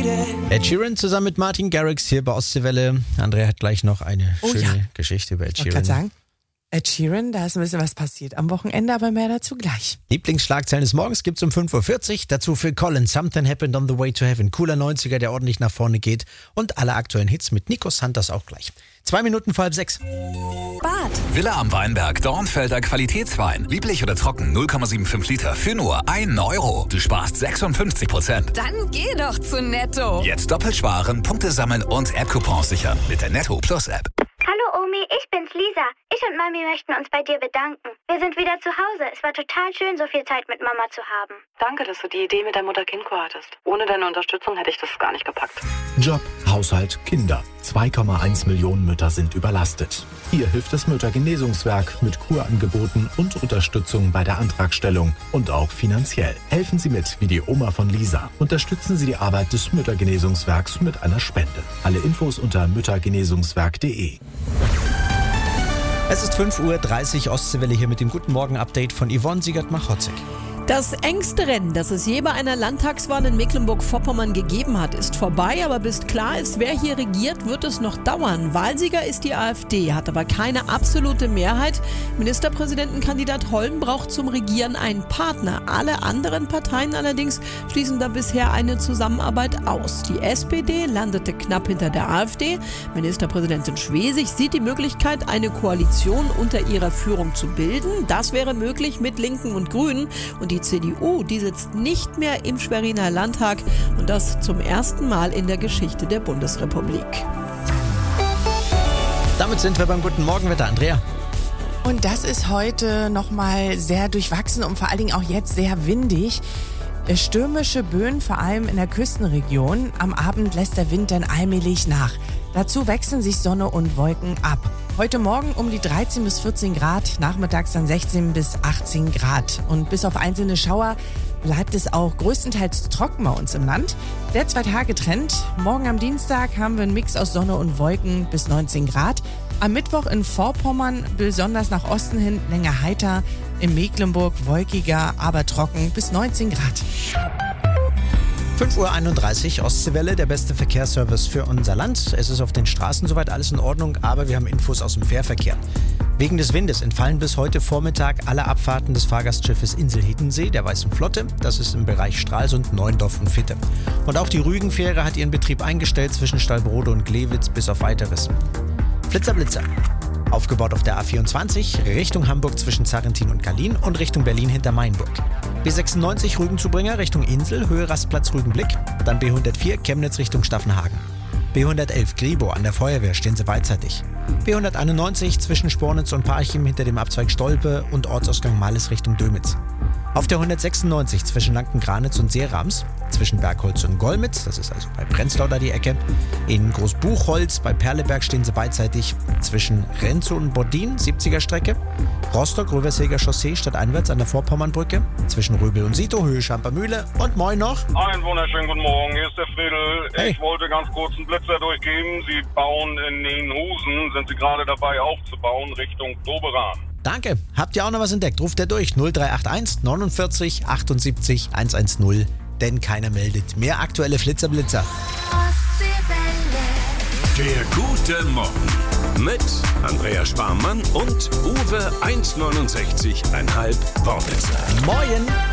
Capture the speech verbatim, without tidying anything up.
Ed Sheeran zusammen mit Martin Garrix hier bei Ostseewelle. Andrea hat gleich noch eine Oh, schöne ja. Geschichte über Ed Ich wollte Sheeran. gerade sagen, Ed Sheeran, da ist ein bisschen was passiert am Wochenende, aber mehr dazu gleich. Lieblingsschlagzeilen des Morgens gibt's um fünf Uhr vierzig. Dazu Phil Collins, Something Happened on the Way to Heaven. Cooler neunziger, der ordentlich nach vorne geht. Und alle aktuellen Hits mit Nico Santos auch gleich. Zwei Minuten vor halb sechs. Bad. Villa am Weinberg, Dornfelder Qualitätswein. Lieblich oder trocken, null Komma fünfundsiebzig Liter für nur einen Euro. Du sparst sechsundfünfzig Prozent. Dann geh doch zu Netto. Jetzt doppelt sparen, Punkte sammeln und App-Coupons sichern mit der Netto Plus App. Hallo Omi, ich bin's Lisa. Ich und Mami möchten uns bei dir bedanken. Wir sind wieder zu Hause. Es war total schön, so viel Zeit mit Mama zu haben. Danke, dass du die Idee mit der Mutter-Kind-Kur hattest. Ohne deine Unterstützung hätte ich das gar nicht gepackt. Job, Haushalt, Kinder. zwei Komma eins Millionen Mütter sind überlastet. Hier hilft das Müttergenesungswerk mit Kurangeboten und Unterstützung bei der Antragstellung und auch finanziell. Helfen Sie mit, wie die Oma von Lisa. Unterstützen Sie die Arbeit des Müttergenesungswerks mit einer Spende. Alle Infos unter müttergenesungswerk punkt de. Es ist fünf Uhr dreißig, Ostseewelle hier mit dem Guten Morgen-Update von Yvonne Siegert-Machotzek. Das engste Rennen, das es je bei einer Landtagswahl in Mecklenburg-Vorpommern gegeben hat, ist vorbei. Aber bis klar ist, wer hier regiert, wird es noch dauern. Wahlsieger ist die AfD, hat aber keine absolute Mehrheit. Ministerpräsidentenkandidat Holm braucht zum Regieren einen Partner. Alle anderen Parteien allerdings schließen da bisher eine Zusammenarbeit aus. Die S P D landete knapp hinter der AfD. Ministerpräsidentin Schwesig sieht die Möglichkeit, eine Koalition unter ihrer Führung zu bilden. Das wäre möglich mit Linken und Grünen. Und die C D U, die sitzt nicht mehr im Schweriner Landtag und das zum ersten Mal in der Geschichte der Bundesrepublik. Damit sind wir beim Guten Morgenwetter. Andrea. Und das ist heute nochmal sehr durchwachsen und vor allen Dingen auch jetzt sehr windig. Stürmische Böen, vor allem in der Küstenregion. Am Abend lässt der Wind dann allmählich nach. Dazu wechseln sich Sonne und Wolken ab. Heute Morgen um die dreizehn bis vierzehn Grad, nachmittags dann sechzehn bis achtzehn Grad. Und bis auf einzelne Schauer bleibt es auch größtenteils trocken bei uns im Land. Der Zwei-Tage-Trend. Morgen am Dienstag haben wir einen Mix aus Sonne und Wolken bis neunzehn Grad. Am Mittwoch in Vorpommern, besonders nach Osten hin, länger heiter. In Mecklenburg wolkiger, aber trocken bis neunzehn Grad. fünf Uhr einunddreißig, Ostseewelle, der beste Verkehrsservice für unser Land. Es ist auf den Straßen soweit alles in Ordnung, aber wir haben Infos aus dem Fährverkehr. Wegen des Windes entfallen bis heute Vormittag alle Abfahrten des Fahrgastschiffes Insel Hiddensee, der Weißen Flotte. Das ist im Bereich Stralsund, Neuendorf und Fitte. Und auch die Rügenfähre hat ihren Betrieb eingestellt zwischen Stallbrode und Glewitz bis auf Weiteres. Flitzer, Blitzer. Aufgebaut auf der A vierundzwanzig, Richtung Hamburg zwischen Zarrentin und Gallien und Richtung Berlin hinter Mainburg. B sechsundneunzig Rügenzubringer Richtung Insel, Höhe Rastplatz Rügenblick. Dann B hundertvier Chemnitz Richtung Staffenhagen. B hundertelf Gribo an der Feuerwehr, stehen Sie beidseitig. B hunderteinundneunzig zwischen Spornitz und Parchim hinter dem Abzweig Stolpe und Ortsausgang Malles Richtung Dömitz. Auf der hundertsechsundneunzig zwischen Lanken-Granitz und Seerams, zwischen Bergholz und Golmitz, das ist also bei Prenzlau da die Ecke. In Großbuchholz bei Perleberg stehen Sie beidseitig, zwischen Renzow und Bordin, siebziger Strecke. Rostock-Röversäger Chaussee stadteinwärts an der Vorpommernbrücke, zwischen Röbel und Sito, Höhe Schampermühle. Und moin noch. Einen wunderschönen guten Morgen, hier ist der Friedel. Hey. Ich wollte ganz kurz einen Blitzer durchgeben. Sie bauen in Nienhusen, sind Sie gerade dabei aufzubauen Richtung Doberan. Danke. Habt ihr auch noch was entdeckt? Ruft er durch null drei acht eins neunundvierzig achtundsiebzig hundertzehn, denn keiner meldet. Mehr aktuelle Flitzerblitzer. Der gute Morgen mit Andrea Sparmann und Uwe eins neunundsechzig Komma fünf Wortwitzer. Moin!